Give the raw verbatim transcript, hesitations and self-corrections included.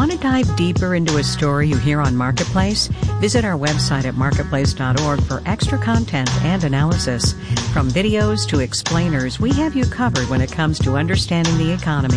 Want to dive deeper into a story you hear on Marketplace? Visit our website at marketplace dot org for extra content and analysis. From videos to explainers, we have you covered when it comes to understanding the economy.